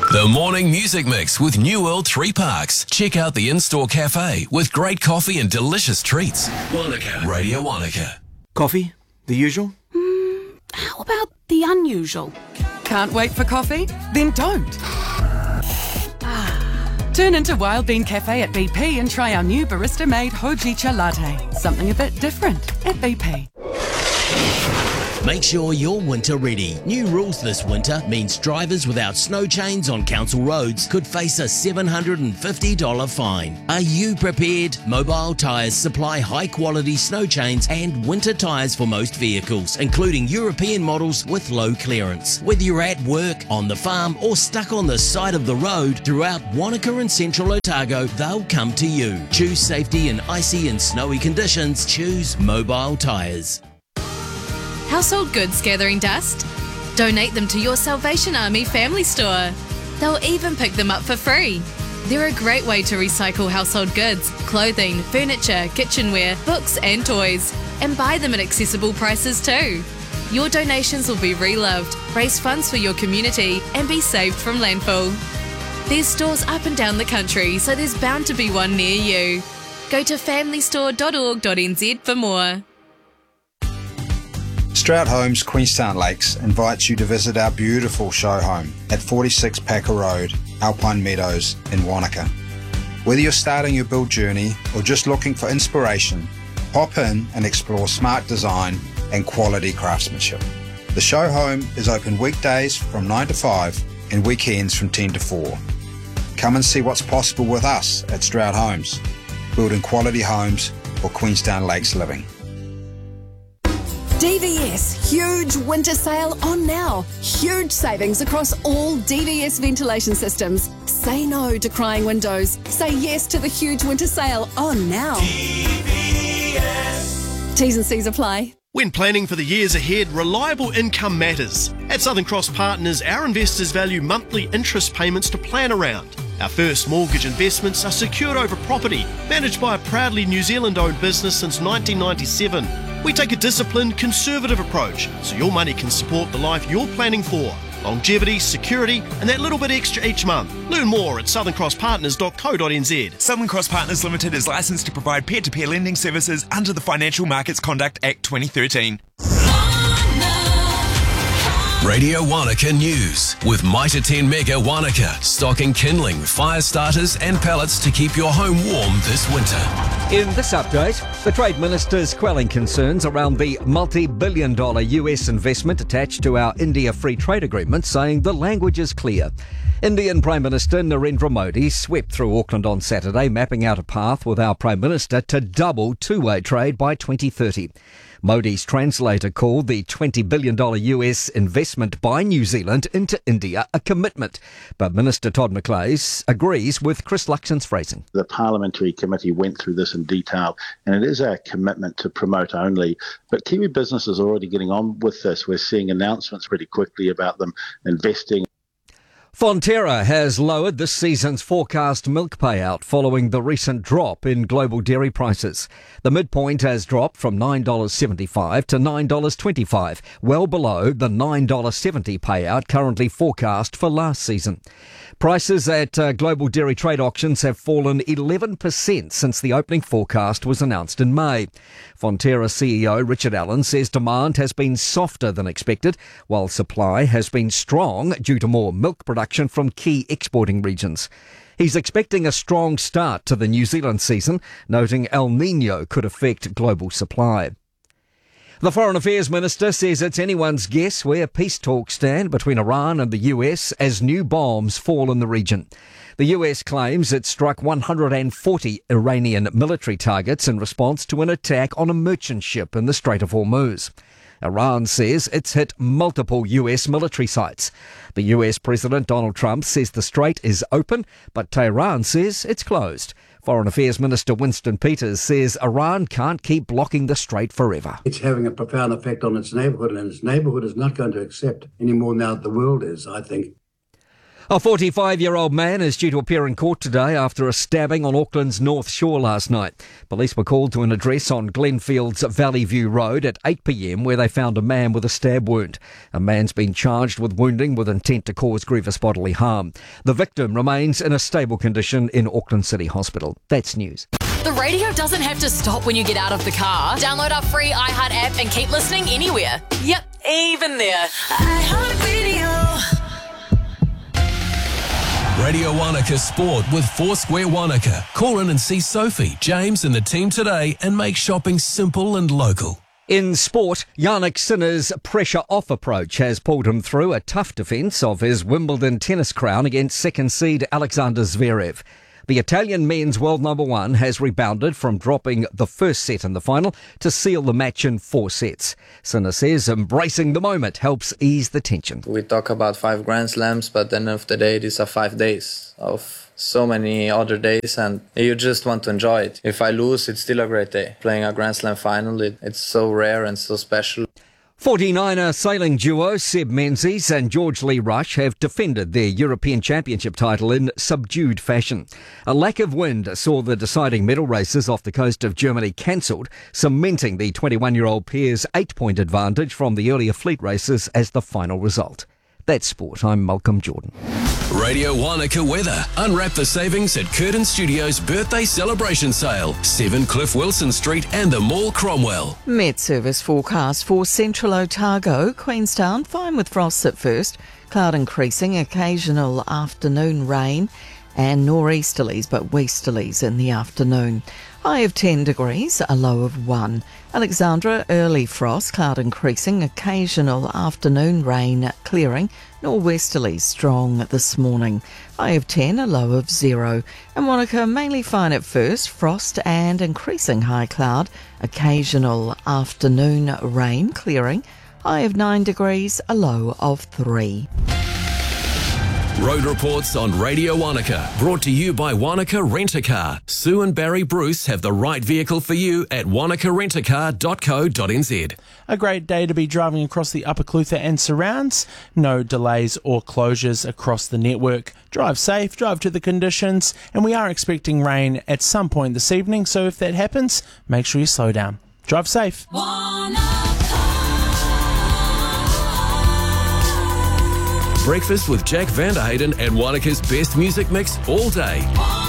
The Morning Music Mix with New World 3 Parks. Check out the in-store cafe with great coffee and delicious treats. Wanaka. Radio Wanaka. Coffee? The usual? How about the unusual? Can't wait for coffee? Then don't. Turn into Wild Bean Cafe at BP and try our new barista-made Hojicha latte. Something a bit different at BP. Make sure you're winter ready. New rules this winter means drivers without snow chains on council roads could face a $750 fine. Are you prepared? Mobile Tyres supply high-quality snow chains and winter tyres for most vehicles, including European models with low clearance. Whether you're at work, on the farm, or stuck on the side of the road, throughout Wanaka and Central Otago, they'll come to you. Choose safety in icy and snowy conditions. Choose Mobile Tyres. Household goods gathering dust? Donate them to your Salvation Army family store. They'll even pick them up for free. They're a great way to recycle household goods, clothing, furniture, kitchenware, books and toys, and buy them at accessible prices too. Your donations will be reloved, raise funds for your community, and be saved from landfill. There's stores up and down the country, so there's bound to be one near you. Go to familystore.org.nz for more. Stroud Homes Queenstown Lakes invites you to visit our beautiful show home at 46 Packer Road, Alpine Meadows in Wanaka. Whether you're starting your build journey or just looking for inspiration, pop in and explore smart design and quality craftsmanship. The show home is open weekdays from 9 to 5 and weekends from 10 to 4. Come and see what's possible with us at Stroud Homes, building quality homes for Queenstown Lakes living. DVS, huge winter sale on now. Huge savings across all DVS ventilation systems. Say no to crying windows. Say yes to the huge winter sale on now. DVS. T's and C's apply. When planning for the years ahead, reliable income matters. At Southern Cross Partners, our investors value monthly interest payments to plan around. Our first mortgage investments are secured over property, managed by a proudly New Zealand-owned business since 1997. We take a disciplined, conservative approach so your money can support the life you're planning for. Longevity, security, and that little bit extra each month. Learn more at southerncrosspartners.co.nz. Southern Cross Partners Limited is licensed to provide peer-to-peer lending services under the Financial Markets Conduct Act 2013. Radio Wanaka News with Mitre 10 Mega Wanaka, stocking kindling, fire starters and pellets to keep your home warm this winter. In this update, the Trade Minister's quelling concerns around the multi-billion-dollar US investment attached to our India Free Trade Agreement, saying the language is clear. Indian Prime Minister Narendra Modi swept through Auckland on Saturday, mapping out a path with our Prime Minister to double two-way trade by 2030. Modi's translator called the $20 billion US investment by New Zealand into India a commitment. But Minister Todd McLeese agrees with Chris Luxon's phrasing. The Parliamentary Committee went through this in detail, and it is a commitment to promote only. But Kiwi businesses are already getting on with this. We're seeing announcements pretty quickly about them investing. Fonterra has lowered this season's forecast milk payout following the recent drop in global dairy prices. The midpoint has dropped from $9.75 to $9.25, well below the $9.70 payout currently forecast for last season. Prices at global dairy trade auctions have fallen 11% since the opening forecast was announced in May. Fonterra CEO Richard Allen says demand has been softer than expected, while supply has been strong due to more milk production from key exporting regions. He's expecting a strong start to the New Zealand season, noting El Niño could affect global supply. The Foreign Affairs Minister says it's anyone's guess where peace talks stand between Iran and the US as new bombs fall in the region. The US claims it struck 140 Iranian military targets in response to an attack on a merchant ship in the Strait of Hormuz. Iran says it's hit multiple US military sites. The US President Donald Trump says the strait is open, but Tehran says it's closed. Foreign Affairs Minister Winston Peters says Iran can't keep blocking the strait forever. It's having a profound effect on its neighbourhood, and its neighbourhood is not going to accept any more now than the world is, I think. A 45-year-old man is due to appear in court today after a stabbing on Auckland's North Shore last night. Police were called to an address on Glenfield's Valley View Road at 8 p.m. where they found a man with a stab wound. A man's been charged with wounding with intent to cause grievous bodily harm. The victim remains in a stable condition in Auckland City Hospital. That's news. The radio doesn't have to stop when you get out of the car. Download our free iHeart app and keep listening anywhere. Yep, even there. iHeartRadio. Radio Wanaka Sport with Foursquare Wanaka. Call in and see Sophie, James and the team today and make shopping simple and local. In sport, Jannik Sinner's pressure-off approach has pulled him through a tough defence of his Wimbledon tennis crown against second seed Alexander Zverev. The Italian men's world number one has rebounded from dropping the first set in the final to seal the match in 4 sets. Sinner says embracing the moment helps ease the tension. We talk about 5 Grand Slams, but at the end of the day, these are 5 days of so many other days, and you just want to enjoy it. If I lose, it's still a great day. Playing a Grand Slam final, it's so rare and so special. 49er sailing duo Seb Menzies and George Lee Rush have defended their European Championship title in subdued fashion. A lack of wind saw the deciding medal races off the coast of Germany cancelled, cementing the 21-year-old pair's 8-point advantage from the earlier fleet races as the final result. That's sport. I'm Malcolm Jordan. Radio Wanaka weather. Unwrap the savings at Curtin Studios' birthday celebration sale. 7 Cliff Wilson Street and the Mall Cromwell. Met Service forecast for central Otago, Queenstown, fine with frost at first. Cloud increasing, occasional afternoon rain and nor'easterlies but westerlies in the afternoon. High of 10 degrees, a low of 1. Alexandra, early frost, cloud increasing, occasional afternoon rain clearing, nor'westerlies strong this morning. High of 10, a low of 0. And Wanaka, mainly fine at first, frost and increasing high cloud, occasional afternoon rain clearing. High of 9 degrees, a low of 3. Road reports on Radio Wanaka, brought to you by Wanaka Rent-A-Car. Sue and Barry Bruce have the right vehicle for you at wanakarentacar.co.nz. A great day to be driving across the Upper Clutha and surrounds. No delays or closures across the network. Drive safe, drive to the conditions, and we are expecting rain at some point this evening, so if that happens, make sure you slow down. Drive safe. Breakfast with Jack Vanderhayden and Wanaka's best music mix all day.